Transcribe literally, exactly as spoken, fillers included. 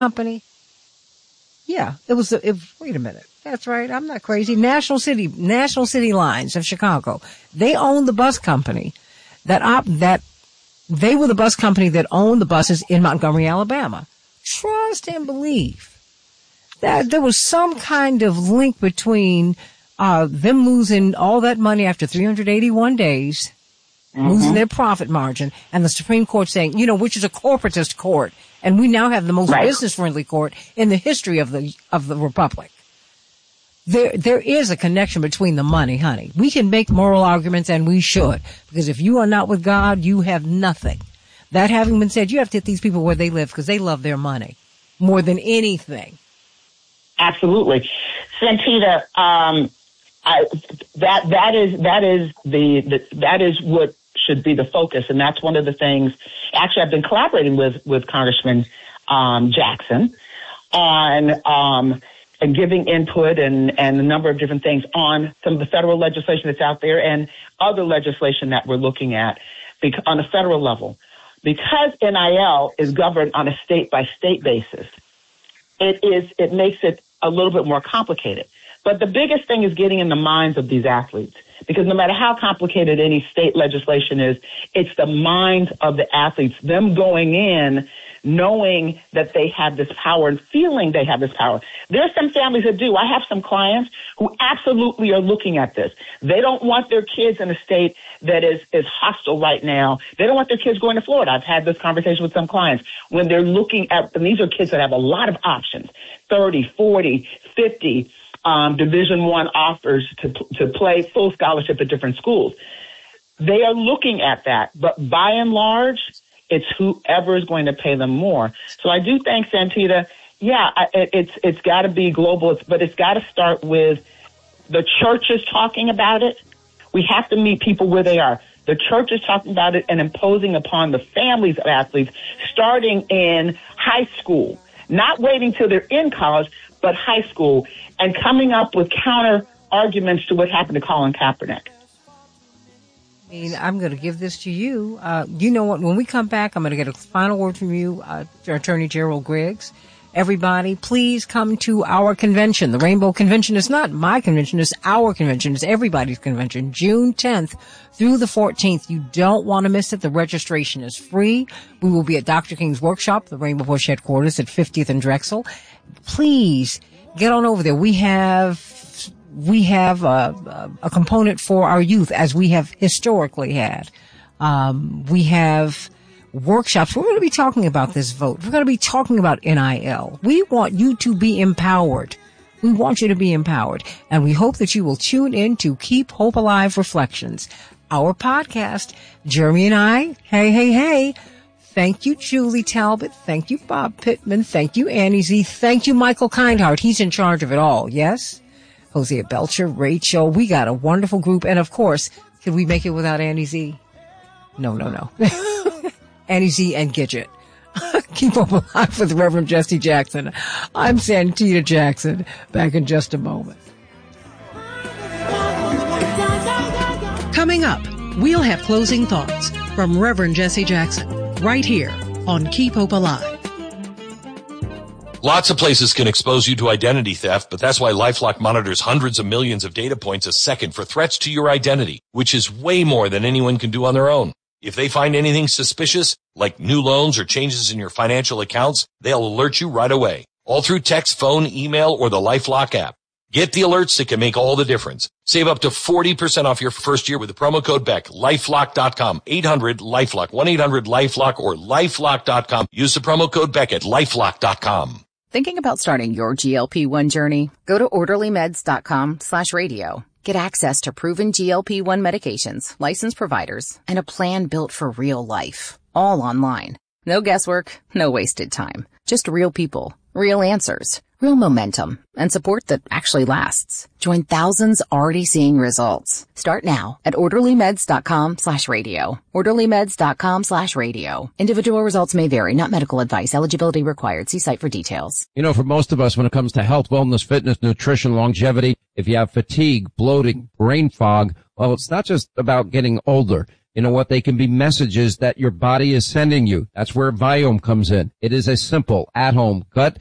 company. Yeah, it was, it, wait a minute. That's right. I'm not crazy. National City, National City Lines of Chicago. They owned the bus company that op, that they were the bus company that owned the buses in Montgomery, Alabama. Trust and believe that there was some kind of link between, uh, them losing all that money after three hundred eighty-one days, mm-hmm. losing their profit margin, and the Supreme Court saying, you know, which is a corporatist court. And we now have the most right. business-friendly court in the history of the, of the Republic. There, there is a connection between the money, honey. We can make moral arguments, and we should. Because if you are not with God, you have nothing. That having been said, you have to hit these people where they live because they love their money more than anything. Absolutely. Santita, um, I, that, that is, that is the, the, that is what should be the focus. And that's one of the things, actually, I've been collaborating with, with Congressman, um, Jackson on, um, and giving input and, and a number of different things on some of the federal legislation that's out there and other legislation that we're looking at because, on a federal level. Because N I L is governed on a state-by-state basis, it is it makes it a little bit more complicated. But the biggest thing is getting in the minds of these athletes, because no matter how complicated any state legislation is, it's the minds of the athletes, them going in knowing that they have this power and feeling they have this power. There are some families that do. I have some clients who absolutely are looking at this. They don't want their kids in a state that is, is hostile right now. They don't want their kids going to Florida. I've had this conversation with some clients when they're looking at, and these are kids that have a lot of options, thirty, forty, fifty, um, Division One offers to, to play full scholarship at different schools. They are looking at that, but by and large, it's whoever is going to pay them more. So I do think, Santita, yeah, it, it's it's got to be global, but it's got to start with the churches talking about it. We have to meet people where they are. The church is talking about it and imposing upon the families of athletes, starting in high school, not waiting till they're in college, but high school, and coming up with counter arguments to what happened to Colin Kaepernick. I mean, I'm going to give this to you. Uh, you know what? When we come back, I'm going to get a final word from you, uh, Attorney Gerald Griggs. Everybody, please come to our convention. The Rainbow Convention is not my convention. It's our convention. It's everybody's convention. June tenth through the fourteenth. You don't want to miss it. The registration is free. We will be at Doctor King's workshop, the Rainbow Push headquarters at fiftieth and Drexel. Please get on over there. We have... We have a, a component for our youth, as we have historically had. Um, we have workshops. We're going to be talking about this vote. We're going to be talking about N I L. We want you to be empowered. We want you to be empowered. And we hope that you will tune in to Keep Hope Alive Reflections, our podcast. Jeremy and I, hey, hey, hey. Thank you, Julie Talbot. Thank you, Bob Pittman. Thank you, Annie Z. Thank you, Michael Kindhart. He's in charge of it all. Yes? Hosea Belcher, Rachel, we got a wonderful group. And of course, could we make it without Annie Z? No, no, no. Annie Z and Gidget. Keep Up Alive with Reverend Jesse Jackson. I'm Santita Jackson. Back in just a moment. Coming up, we'll have closing thoughts from Reverend Jesse Jackson right here on Keep Hope Alive. Lots of places can expose you to identity theft, but that's why LifeLock monitors hundreds of millions of data points a second for threats to your identity, which is way more than anyone can do on their own. If they find anything suspicious, like new loans or changes in your financial accounts, they'll alert you right away, all through text, phone, email, or the LifeLock app. Get the alerts that can make all the difference. Save up to forty percent off your first year with the promo code BECK, lifelock dot com, eight hundred LifeLock, one eight hundred LifeLock, or lifelock dot com. Use the promo code BECK at lifelock dot com. Thinking about starting your G L P one journey? Go to orderly meds dot com slash radio. Get access to proven G L P one medications, licensed providers, and a plan built for real life. All online. No guesswork, no wasted time. Just real people, real answers, real momentum, and support that actually lasts. Join thousands already seeing results. Start now at orderly meds dot com slash radio. orderly meds dot com slash radio. Individual results may vary, not medical advice. Eligibility required. See site for details. You know, for most of us, when it comes to health, wellness, fitness, nutrition, longevity, if you have fatigue, bloating, brain fog, well, it's not just about getting older. You know what? They can be messages that your body is sending you. That's where Viome comes in. It is a simple, at-home, gut